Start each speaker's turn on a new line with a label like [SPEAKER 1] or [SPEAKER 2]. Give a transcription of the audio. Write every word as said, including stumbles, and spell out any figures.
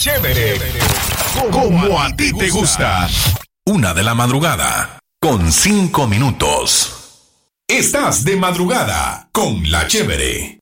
[SPEAKER 1] Chévere, como a ti te gusta. Una de la madrugada, con cinco minutos. Estás de madrugada con La Chévere.